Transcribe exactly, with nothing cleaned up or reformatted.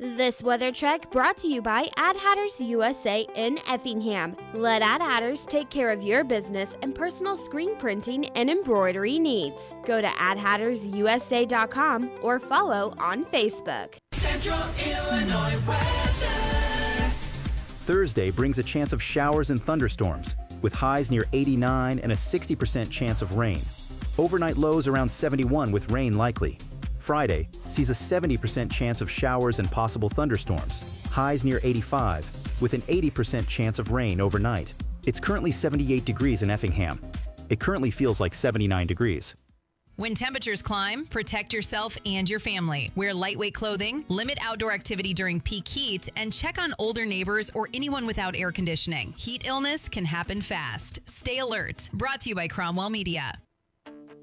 This weather check brought to you by Ad Hatters U S A in Effingham. Let Ad Hatters take care of your business and personal screen printing and embroidery needs. Go to ad hatters u s a dot com or follow on Facebook. Central Illinois weather. Thursday brings a chance of showers and thunderstorms, with highs near eighty-nine and a sixty percent chance of rain. Overnight lows around seventy-one with rain likely. Friday sees a seventy percent chance of showers and possible thunderstorms, highs near eighty-five, with an eighty percent chance of rain overnight. It's currently seventy-eight degrees in Effingham. It currently feels like seventy-nine degrees. When temperatures climb, protect yourself and your family. Wear lightweight clothing, limit outdoor activity during peak heat, and check on older neighbors or anyone without air conditioning. Heat illness can happen fast. Stay alert. Brought to you by Cromwell Media.